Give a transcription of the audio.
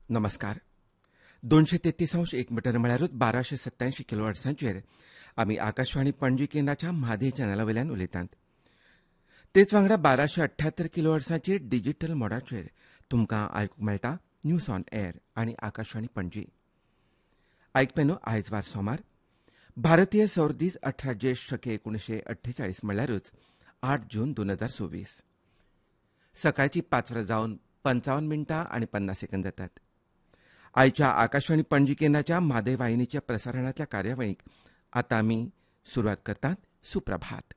नमस्कार. 233.1 मीटर म्हळ्यारूच 1287 किलोहर्ट्झांचेर आमी आकाशवाणी पणजी केंद्राच्या म्हादय चॅनला वयल्यान उलयतात. तेच वांगडा 1278 किलोहर्ट्झांचेर डिजिटल मोडाचेर तुमकां आयकूंक मेळटा न्यूज ऑन एअर आनी आकाशवाणी पणजी. आयकपेनो आयज वार सोमार, भारतीय सौर दीस 18 ज्येष्ठ शके 1948 म्हळ्यारूच 8 जून 2024. सकाळची 5:55 जातात. आयच्या आकाशवाणी पणजी केंद्राच्या म्हादय वाहिनीच्या प्रसारणांतल्या कार्यावळीक आतां आमी सुरवात करतात. सुप्रभात.